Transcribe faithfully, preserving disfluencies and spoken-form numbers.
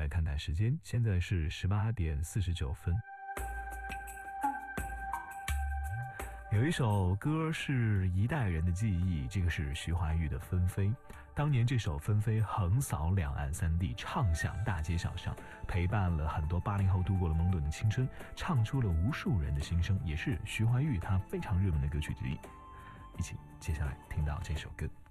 来看看时间，现在是十八点四十九分。有一首歌是一代人的记忆，这个是徐怀钰的《纷飞》。当年这首《纷飞》横扫两岸三地，唱响大街小巷，陪伴了很多八零后度过了懵懂的青春，唱出了无数人的心声，也是徐怀钰他非常热门的歌曲之一。一起接下来听到这首歌。